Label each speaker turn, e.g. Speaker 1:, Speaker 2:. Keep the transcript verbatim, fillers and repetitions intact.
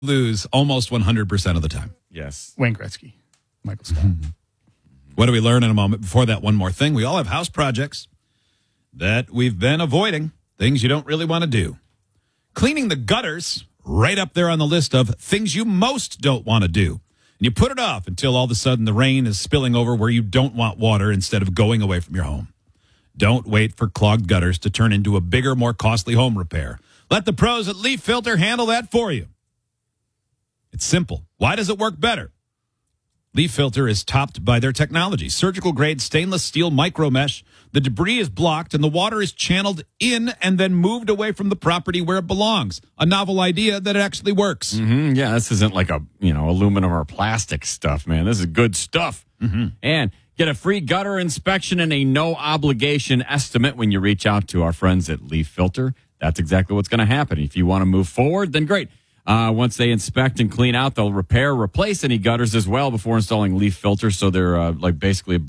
Speaker 1: lose almost one hundred percent of the time.
Speaker 2: Yes.
Speaker 3: Wayne Gretzky, Michael Scott.
Speaker 1: What do we learn in a moment? Before that, one more thing. We all have house projects that we've been avoiding, things you don't really want to do. Cleaning the gutters, right up there on the list of things you most don't want to do. And you put it off until all of a sudden the rain is spilling over where you don't want water instead of going away from your home. Don't wait for clogged gutters to turn into a bigger, more costly home repair. Let the pros at Leaf Filter handle that for you. It's simple. Why does it work better? Leaf Filter is topped by their technology. Surgical grade stainless steel micro mesh. The debris is blocked and the water is channeled in and then moved away from the property where it belongs. A novel idea that it actually works.
Speaker 2: Mm-hmm. Yeah, this isn't like a, you know, aluminum or plastic stuff, man. This is good stuff.
Speaker 1: Mm-hmm.
Speaker 2: And get a free gutter inspection and a no obligation estimate when you reach out to our friends at Leaf Filter. That's exactly what's going to happen. If you want to move forward, then great. Uh, once they inspect and clean out, they'll repair, replace any gutters as well before installing Leaf Filters. So they're uh, like basically